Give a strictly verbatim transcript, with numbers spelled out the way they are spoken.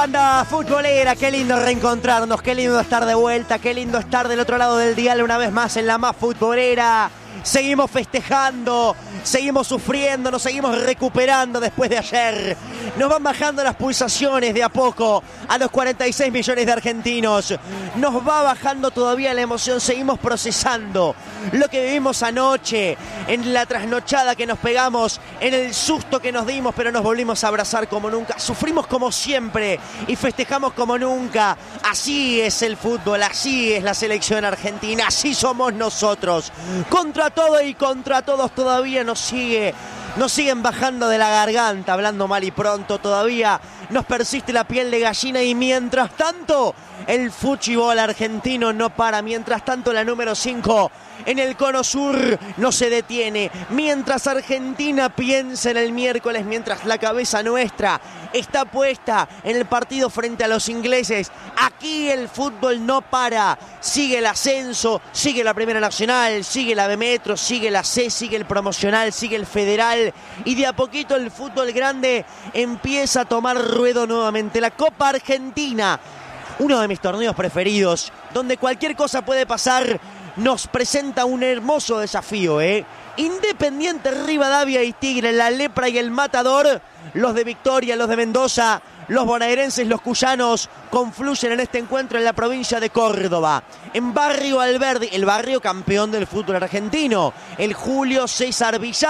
Banda futbolera, qué lindo reencontrarnos, qué lindo estar de vuelta, qué lindo estar del otro lado del dial una vez más en la más futbolera. Seguimos festejando, seguimos sufriendo, nos seguimos recuperando después de ayer. Nos van bajando las pulsaciones de a poco a los cuarenta y seis millones de argentinos. Nos va bajando todavía la emoción, seguimos procesando lo que vivimos anoche, en la trasnochada que nos pegamos, en el susto que nos dimos, pero nos volvimos a abrazar como nunca. Sufrimos como siempre y festejamos como nunca. Así es el fútbol, así es la selección argentina, así somos nosotros. Contra todo y contra todos todavía nos sigue, nos siguen bajando de la garganta, hablando mal y pronto, todavía nos persiste la piel de gallina y mientras tanto el fútbol argentino no para, mientras tanto la número cinco en el cono sur no se detiene, mientras Argentina piensa en el miércoles, mientras la cabeza nuestra está puesta en el partido frente a los ingleses, aquí el fútbol no para, sigue el ascenso, sigue la Primera Nacional, sigue la B Metro, sigue la C, sigue el promocional, sigue el federal y de a poquito el fútbol grande empieza a tomar ruedo nuevamente. La Copa Argentina, uno de mis torneos preferidos, donde cualquier cosa puede pasar, nos presenta un hermoso desafío, ¿eh? Independiente, Rivadavia y Tigre, la Lepra y el Matador, los de Victoria, los de Mendoza, los bonaerenses, los cuyanos, confluyen en este encuentro en la provincia de Córdoba, en Barrio Alberdi, el barrio campeón del fútbol argentino, el Julio César Villar.